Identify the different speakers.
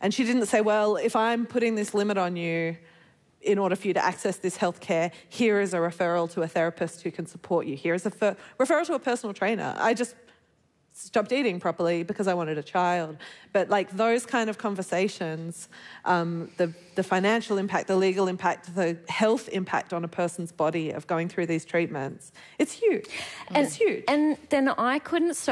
Speaker 1: And she didn't say, well, if I'm putting this limit on you in order for you to access this healthcare, here is a referral to a therapist who can support you. Here is a referral to a personal trainer. I just stopped eating properly because I wanted a child. But like those kind of conversations, the financial impact, the legal impact, the health impact on a person's body of going through these treatments, it's huge. It's huge.
Speaker 2: And then I couldn't stop